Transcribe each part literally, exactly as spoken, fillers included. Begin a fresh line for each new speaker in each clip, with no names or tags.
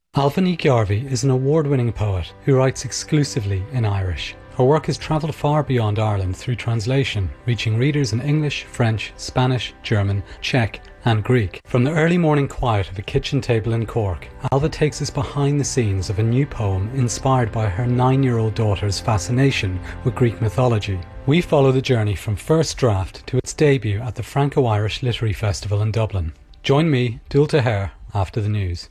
Ailbhe Ní Ghearbhaigh is an award-winning poet who writes exclusively in Irish. Her work has travelled far beyond Ireland through translation, reaching readers in English, French, Spanish, German, Czech and Greek. From the early morning quiet of a kitchen table in Cork, Ailbhe takes us behind the scenes of a new poem inspired by her nine-year-old daughter's fascination with Greek mythology. We follow the journey from first draft to its debut at the Franco-Irish Literary Festival in Dublin. Join me, Dúilte Hare, after the news.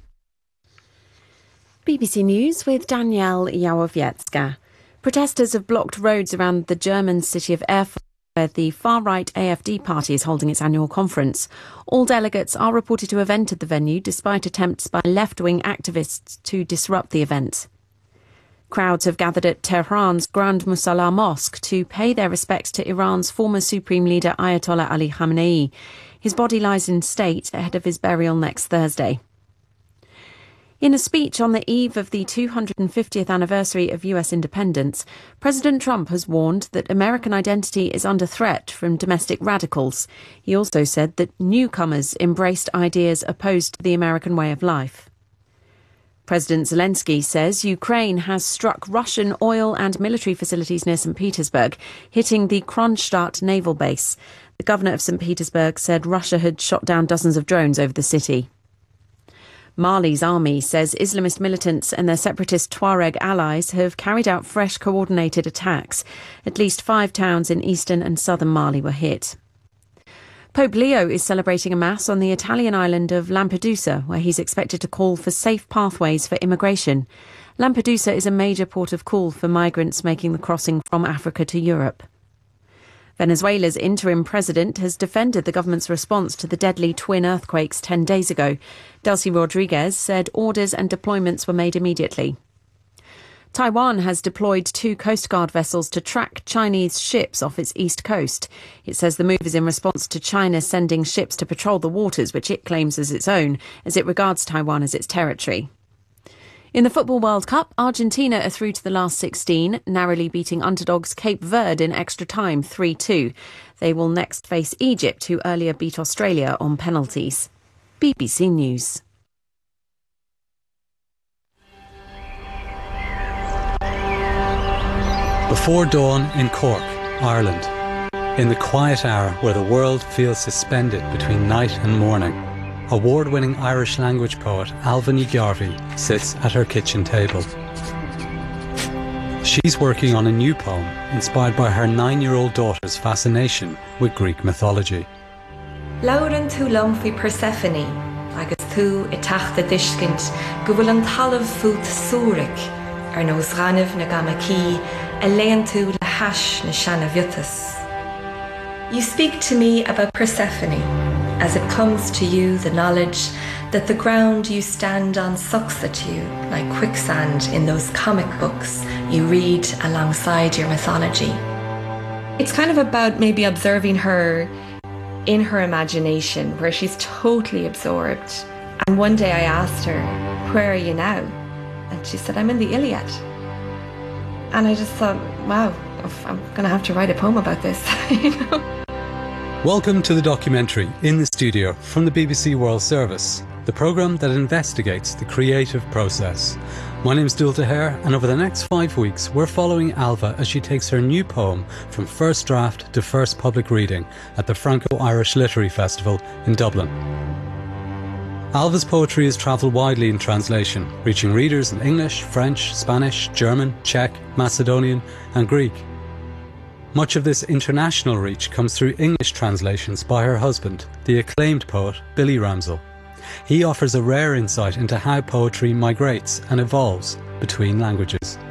B B C News with Danielle Jałowiecka. Protesters have blocked roads around the German city of Erfurt, where the far-right A F D party is holding its annual conference. All delegates are reported to have entered the venue despite attempts by left-wing activists to disrupt the event. Crowds have gathered at Tehran's Grand Musalla Mosque to pay their respects to Iran's former supreme leader Ayatollah Ali Khamenei. His body lies in state ahead of his burial next Thursday. In a speech on the eve of the two hundred fiftieth anniversary of U S independence, President Trump has warned that American identity is under threat from domestic radicals. He also said that newcomers embraced ideas opposed to the American way of life. President Zelensky says Ukraine has struck Russian oil and military facilities near Saint Petersburg, hitting the Kronstadt naval base. The governor of Saint Petersburg said Russia had shot down dozens of drones over the city. Mali's army says Islamist militants and their separatist Tuareg allies have carried out fresh coordinated attacks. At least five towns in eastern and southern Mali were hit. Pope Leo is celebrating a mass on the Italian island of Lampedusa, where he's expected to call for safe pathways for immigration. Lampedusa is a major port of call for migrants making the crossing from Africa to Europe. Venezuela's interim president has defended the government's response to the deadly twin earthquakes ten days ago. Delcy Rodriguez said orders and deployments were made immediately. Taiwan has deployed two Coast Guard vessels to track Chinese ships off its east coast. It says the move is in response to China sending ships to patrol the waters, which it claims as its own, as it regards Taiwan as its territory. In the Football World Cup, Argentina are through to the last sixteen, narrowly beating underdogs Cape Verde in extra time three two. They will next face Egypt, who earlier beat Australia on penalties. B B C News.
Before dawn in Cork, Ireland. In the quiet hour where the world feels suspended between night and morning, award-winning Irish language poet Ailbhe Ní Ghearbhaigh sits at her kitchen table. She's working on a new poem inspired by her nine-year-old daughter's fascination with Greek mythology.
Lauren tú lom faoi Persephone, agus tú I teachta discint go bhfuil an talamh fút súric ar nós ranamh na gamací a léann tú le hais na seanna bhiotas. You speak to me about Persephone, as it comes to you the knowledge that the ground you stand on sucks at you like quicksand in those comic books you read alongside your mythology. It's kind of about maybe observing her in her imagination, where she's totally absorbed. And one day I asked her, "Where are you now?" And she said, "I'm in the Iliad." And I just thought, wow, I'm going to have to write a poem about this. You know?
Welcome to the documentary In the Studio from the B B C World Service, the programme that investigates the creative process. My name is Dúilte Hare, and over the next five weeks we're following Ailbhe as she takes her new poem from first draft to first public reading at the Franco-Irish Literary Festival in Dublin. Ailbhe's poetry has travelled widely in translation, reaching readers in English, French, Spanish, German, Czech, Macedonian and Greek. Much of this international reach comes through English translations by her husband, the acclaimed poet Billy Ramsell. He offers a rare insight into how poetry migrates and evolves between languages.